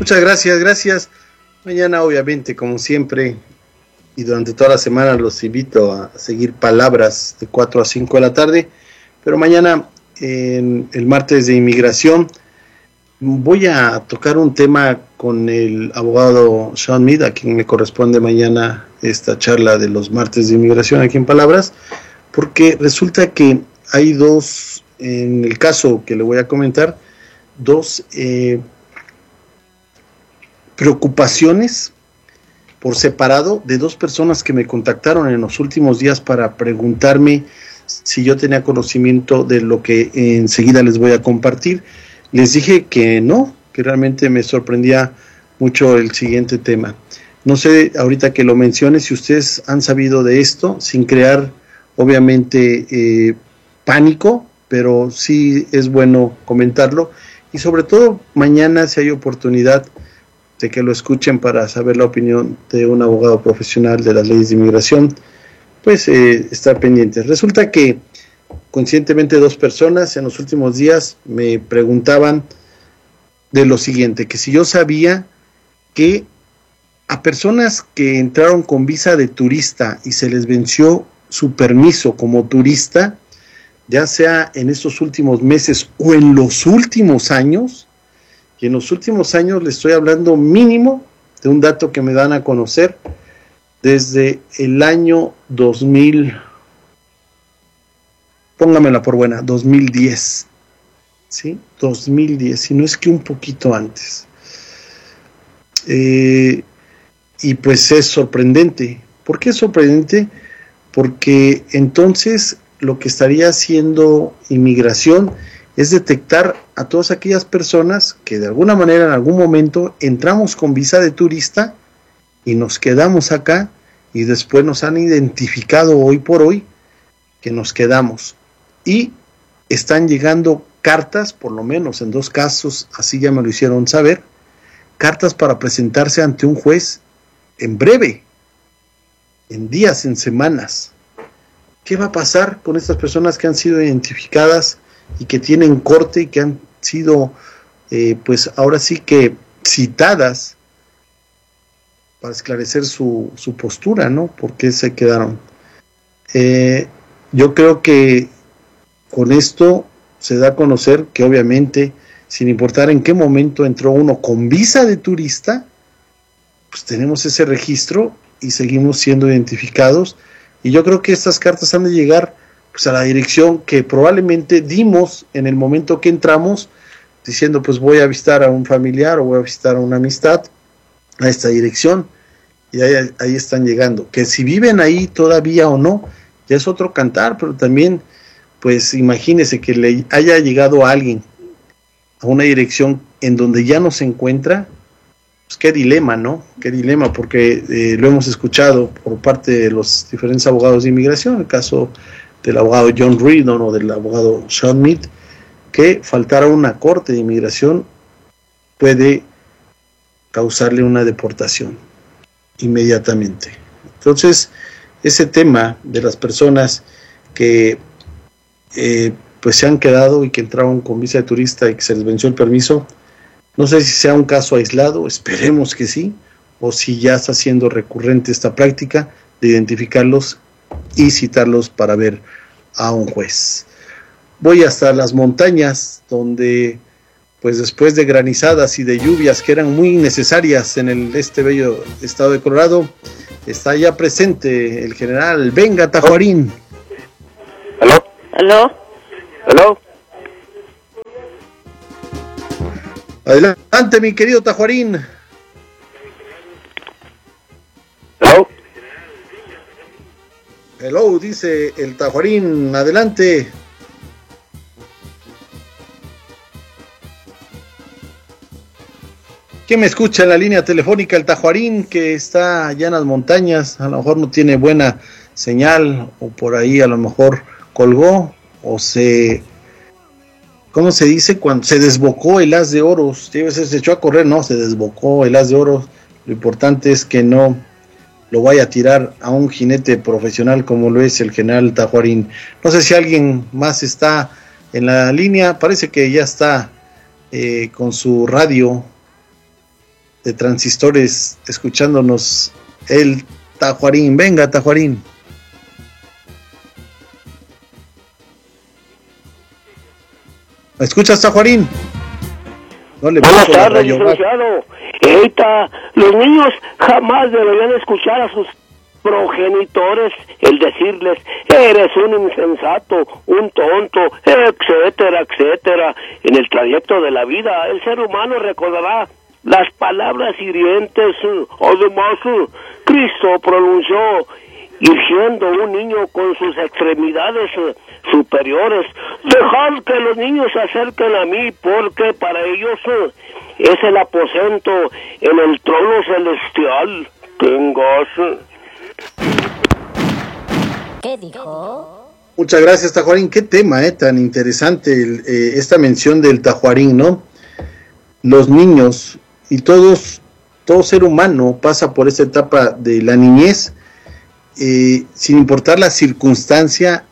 Muchas gracias, gracias. Mañana, obviamente, como siempre, y durante toda la semana los invito a seguir Palabras de 4 a 5 de la tarde, pero mañana, en el martes de inmigración, voy a tocar un tema con el abogado Sean Mead, a quien me corresponde mañana esta charla de los martes de inmigración aquí en Palabras, porque resulta que hay dos, en el caso que le voy a comentar, dos preocupaciones por separado de dos personas que me contactaron en los últimos días para preguntarme si yo tenía conocimiento de lo que enseguida les voy a compartir. Les dije que no, que realmente me sorprendía mucho el siguiente tema. No sé, ahorita que lo mencione, si ustedes han sabido de esto, sin crear, obviamente, pánico, pero sí es bueno comentarlo. Y sobre todo, mañana, si hay oportunidad de que lo escuchen para saber la opinión de un abogado profesional de las leyes de inmigración, pues estar pendientes. Resulta que conscientemente dos personas en los últimos días me preguntaban de lo siguiente, que si yo sabía que a personas que entraron con visa de turista y se les venció su permiso como turista, ya sea en estos últimos meses o en los últimos años, y en los últimos años le estoy hablando mínimo de un dato que me dan a conocer desde el año 2000, póngamela por buena, 2010, ¿sí? 2010, si no es que un poquito antes. Y pues es sorprendente. ¿Por qué es sorprendente? Porque entonces lo que estaría haciendo inmigración es detectar a todas aquellas personas que de alguna manera en algún momento entramos con visa de turista y nos quedamos acá y después nos han identificado hoy por hoy que nos quedamos. Y están llegando cartas, por lo menos en dos casos, así ya me lo hicieron saber, cartas para presentarse ante un juez en breve, en días, en semanas. ¿Qué va a pasar con estas personas que han sido identificadas y que tienen corte y que han sido, pues ahora sí que citadas para esclarecer su postura, ¿no? ¿Por qué se quedaron? Yo creo que con esto se da a conocer que obviamente, sin importar en qué momento entró uno con visa de turista, pues tenemos ese registro y seguimos siendo identificados. Y yo creo que estas cartas han de llegar pues a la dirección que probablemente dimos en el momento que entramos, diciendo pues voy a visitar a un familiar o voy a visitar a una amistad a esta dirección, y ahí están llegando. Que si viven ahí todavía o no, ya es otro cantar, pero también pues imagínese que le haya llegado a alguien a una dirección en donde ya no se encuentra. Pues qué dilema, ¿no? Qué dilema, porque lo hemos escuchado por parte de los diferentes abogados de inmigración, el caso del abogado John Reardon o del abogado Sean Mead, que faltar a una corte de inmigración puede causarle una deportación inmediatamente. Entonces, ese tema de las personas que pues se han quedado y que entraron con visa de turista y que se les venció el permiso, no sé si sea un caso aislado, esperemos que sí, o si ya está siendo recurrente esta práctica de identificarlos y citarlos para ver a un juez. Voy hasta las montañas, donde pues después de granizadas y de lluvias que eran muy necesarias en este bello estado de Colorado, está ya presente el general Venga Tajuarín. ¿Aló? ¿Aló? ¿Aló? Adelante, mi querido Tajuarín. ¿Aló? Hello, dice el Tajuarín, adelante. ¿Quién me escucha en la línea telefónica? El Tajuarín, que está allá en las montañas, a lo mejor no tiene buena señal, o por ahí a lo mejor colgó, o ¿cómo se dice? Cuando se desbocó el haz de oros, se echó a correr, no, se desbocó el haz de oros. Lo importante es que no lo vaya a tirar a un jinete profesional como lo es el general Tajuarín. No sé si alguien más está en la línea, parece que ya está con su radio de transistores escuchándonos el Tajuarín. Venga, Tajuarín. ¿Me escuchas, Tajuarín? No le Buenas tardes, licenciado. Los niños jamás deberían escuchar a sus progenitores el decirles: eres un insensato, un tonto, etcétera, etcétera. En el trayecto de la vida, el ser humano recordará las palabras hirientes. Además, Cristo pronunció, hiriendo un niño con sus extremidades superiores: dejad que los niños se acerquen a mí, porque para ellos es el aposento en el trono celestial. Tengas. ¿Qué dijo? Muchas gracias, Tajuarín. Qué tema tan interesante esta mención del Tajuarín, ¿no? Los niños y todo ser humano pasa por esta etapa de la niñez, sin importar la circunstancia,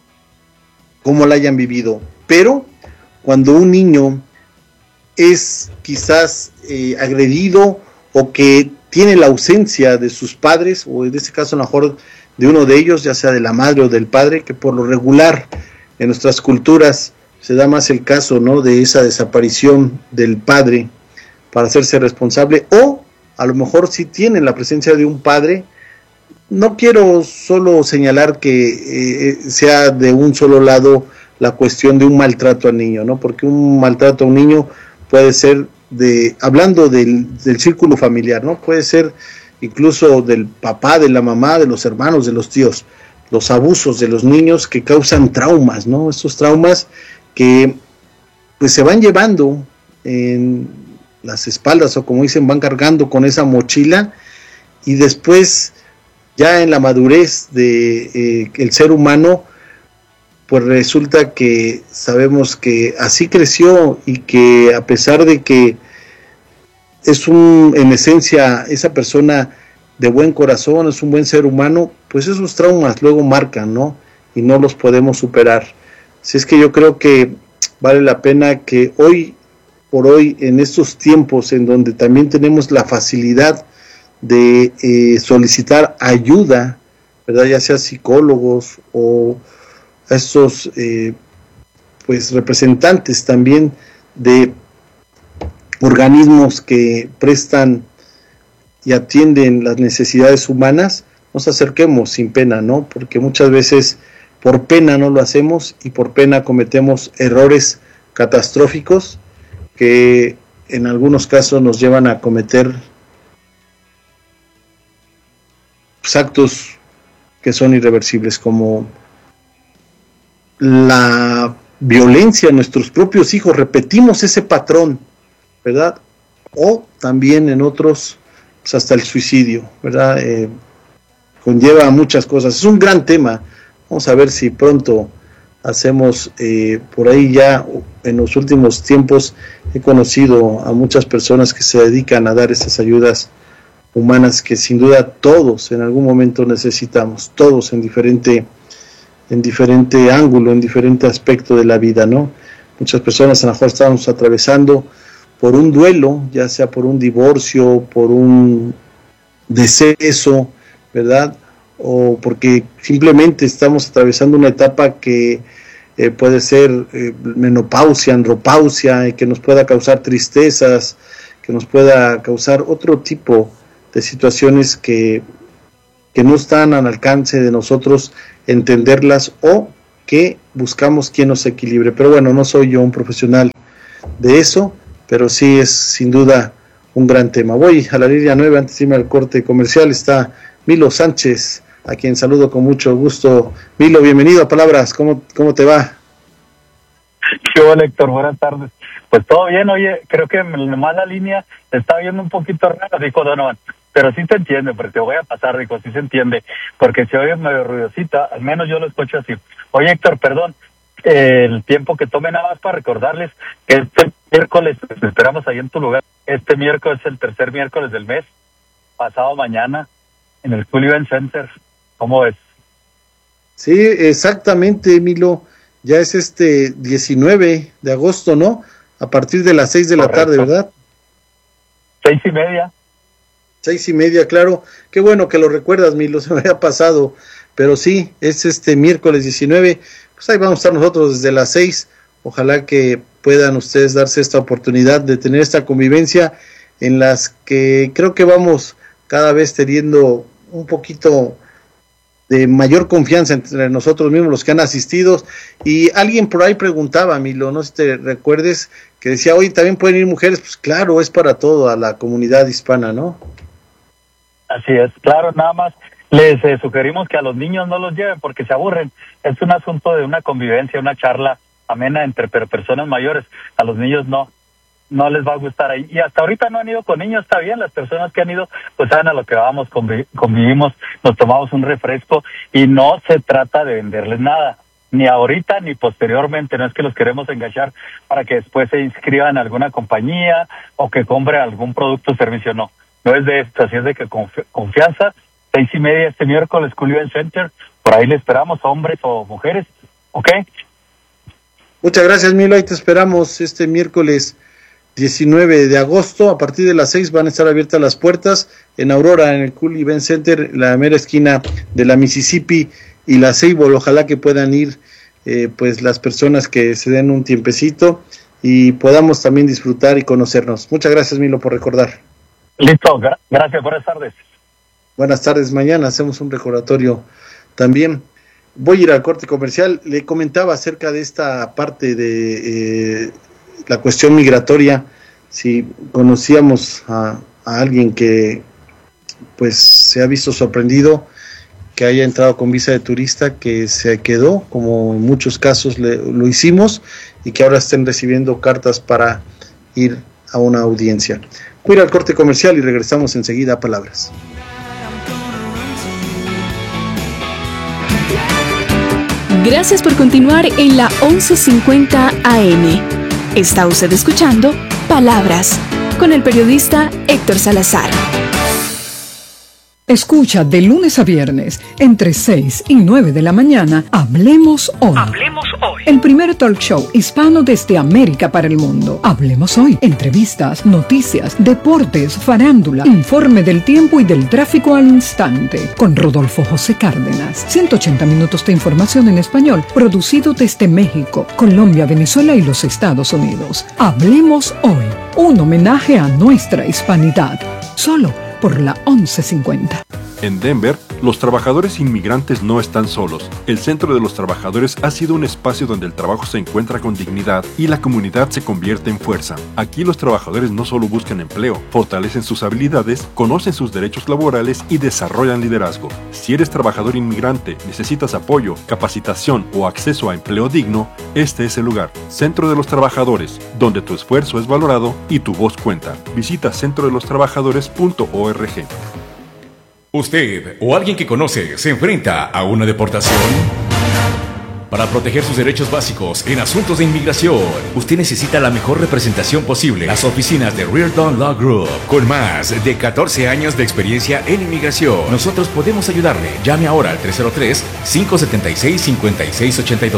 cómo la hayan vivido. Pero cuando un niño es quizás agredido, o que tiene la ausencia de sus padres, o en este caso a lo mejor de uno de ellos, ya sea de la madre o del padre, que por lo regular en nuestras culturas se da más el caso, ¿no?, de esa desaparición del padre para hacerse responsable, o a lo mejor sí tienen la presencia de un padre. No quiero solo señalar que sea de un solo lado la cuestión de un maltrato al niño, ¿no?, porque un maltrato a un niño puede ser hablando del círculo familiar, ¿no?, puede ser incluso del papá, de la mamá, de los hermanos, de los tíos, los abusos de los niños que causan traumas, ¿no?, estos traumas que pues se van llevando en las espaldas, o como dicen, van cargando con esa mochila, y después ya en la madurez de el ser humano, pues resulta que sabemos que así creció, y que a pesar de que es en esencia esa persona de buen corazón, es un buen ser humano, pues esos traumas luego marcan, ¿no?, y no los podemos superar. Así es que yo creo que vale la pena que hoy por hoy, en estos tiempos en donde también tenemos la facilidad de solicitar ayuda, ¿verdad?, ya sea psicólogos o a estos pues representantes también de organismos que prestan y atienden las necesidades humanas, nos acerquemos sin pena, ¿no?, porque muchas veces por pena no lo hacemos, y por pena cometemos errores catastróficos que en algunos casos nos llevan a cometer pues, actos que son irreversibles, como la violencia a nuestros propios hijos. Repetimos ese patrón, ¿verdad? O también en otros, pues hasta el suicidio, ¿verdad? Conlleva muchas cosas. Es un gran tema. Vamos a ver si pronto hacemos por ahí. Ya en los últimos tiempos he conocido a muchas personas que se dedican a dar esas ayudas humanas que sin duda todos en algún momento necesitamos, todos en diferente ángulo, en diferente aspecto de la vida, ¿no? Muchas personas a lo mejor estamos atravesando por un duelo, ya sea por un divorcio, por un deceso, ¿verdad?, o porque simplemente estamos atravesando una etapa que puede ser menopausia, andropausia, y que nos pueda causar tristezas, que nos pueda causar otro tipo de situaciones que no están al alcance de nosotros entenderlas, o que buscamos quien nos equilibre. Pero bueno, no soy yo un profesional de eso, pero sí es sin duda un gran tema. Voy a la línea 9, antes de irme al corte comercial. Está Milo Sánchez, a quien saludo con mucho gusto. Milo, bienvenido a Palabras. ¿Cómo te va? ¿Qué hola, Héctor? Buenas tardes. Pues todo bien. Oye, creo que nomás la línea está viendo un poquito rara, dijo Donovan, pero sí se entiende, porque te voy a pasar, dijo, sí se entiende, porque se oye medio ruidosita, al menos yo lo escucho así. Oye, Héctor, perdón, el tiempo que tome nada más para recordarles que este miércoles, pues, esperamos ahí en tu lugar. Este miércoles es el tercer miércoles del mes, pasado mañana, en el School Event Center. ¿Cómo ves? Sí, exactamente, Milo. Ya es 19 de agosto, ¿no? A partir de las 6 de la tarde, ¿verdad? 6:30. 6:30, claro. Qué bueno que lo recuerdas, Milo, se me había pasado. Pero sí, es este miércoles 19. Pues ahí vamos a estar nosotros desde las 6. Ojalá que puedan ustedes darse esta oportunidad de tener esta convivencia en las que creo que vamos cada vez teniendo un poquito de mayor confianza entre nosotros mismos, los que han asistido. Y alguien por ahí preguntaba, Milo, no sé si te recuerdes, que decía, oye, ¿también pueden ir mujeres? Pues claro, es para toda la comunidad hispana, ¿no? Así es, claro, nada más les sugerimos que a los niños no los lleven porque se aburren. Es un asunto de una convivencia, una charla amena entre personas mayores. A los niños no les va a gustar ahí. Y hasta ahorita no han ido con niños, está bien. Las personas que han ido, pues saben a lo que vamos, convivimos, nos tomamos un refresco y no se trata de venderles nada. Ni ahorita ni posteriormente, no es que los queremos enganchar para que después se inscriban en alguna compañía o que compre algún producto o servicio, no es de esto, así es de que confianza, 6:30 este miércoles, School Event Center, por ahí le esperamos, hombres o mujeres, ¿ok? Muchas gracias, Milo, ahí te esperamos este miércoles 19 de agosto, a partir de las 6 van a estar abiertas las puertas en Aurora, en el Cool Event Center, la mera esquina de la Mississippi y la Sable. Ojalá que puedan ir pues las personas que se den un tiempecito y podamos también disfrutar y conocernos. Muchas gracias, Milo, por recordar. Listo, gracias, buenas tardes. Buenas tardes, mañana hacemos un recordatorio también. Voy a ir al corte comercial. Le comentaba acerca de esta parte de la cuestión migratoria, si conocíamos a alguien que pues se ha visto sorprendido que haya entrado con visa de turista, que se quedó, como en muchos casos lo hicimos, y que ahora estén recibiendo cartas para ir a una audiencia. Voy a ir al corte comercial y regresamos enseguida a Palabras. Gracias por continuar en la 11:50 AM. Está usted escuchando Palabras con el periodista Héctor Salazar. Escucha de lunes a viernes, entre 6 y 9 de la mañana, Hablemos Hoy. Hablemos Hoy. El primer talk show hispano desde América para el mundo. Hablemos Hoy. Entrevistas, noticias, deportes, farándula, informe del tiempo y del tráfico al instante. Con Rodolfo José Cárdenas. 180 minutos de información en español, producido desde México, Colombia, Venezuela y los Estados Unidos. Hablemos Hoy. Un homenaje a nuestra hispanidad. Solo por la 11:50. En Denver, los trabajadores inmigrantes no están solos. El Centro de los Trabajadores ha sido un espacio donde el trabajo se encuentra con dignidad y la comunidad se convierte en fuerza. Aquí los trabajadores no solo buscan empleo, fortalecen sus habilidades, conocen sus derechos laborales y desarrollan liderazgo. Si eres trabajador inmigrante, necesitas apoyo, capacitación o acceso a empleo digno, este es el lugar. Centro de los Trabajadores, donde tu esfuerzo es valorado y tu voz cuenta. Visita centrodelostrabajadores.org. ¿Usted o alguien que conoce se enfrenta a una deportación? Para proteger sus derechos básicos en asuntos de inmigración, usted necesita la mejor representación posible. Las oficinas de Reardon Law Group, con más de 14 años de experiencia en inmigración. Nosotros podemos ayudarle. Llame ahora al 303-576-5682.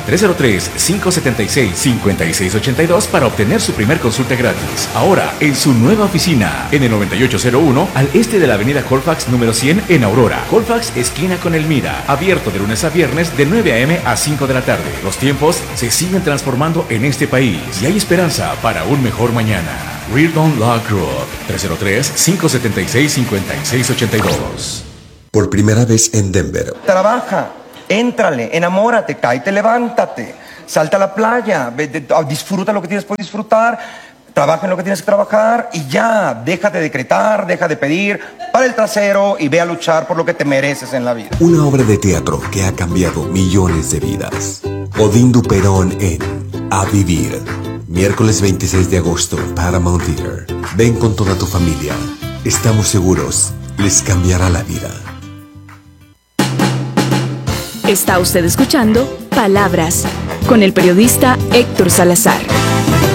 303-576-5682 para obtener su primer consulta gratis. Ahora, en su nueva oficina, en el 9801, al este de la avenida Colfax número 100 en Aurora. Colfax, esquina con Elmira. Abierto de lunes a viernes de 9 a.m. a 5 de la tarde. Los tiempos se siguen transformando en este país y hay esperanza para un mejor mañana. Reardon Law Group, 303-576-5682. Por primera vez en Denver. Trabaja, éntrale, enamórate, cáete, levántate, salta a la playa, disfruta lo que tienes por disfrutar, trabaja en lo que tienes que trabajar y ya, deja de decretar, deja de pedir, para el trasero y ve a luchar por lo que te mereces en la vida. Una obra de teatro que ha cambiado millones de vidas. Odín Duperón en A Vivir. Miércoles 26 de agosto, Paramount Theater. Ven con toda tu familia. Estamos seguros, les cambiará la vida. Está usted escuchando Palabras con el periodista Héctor Salazar.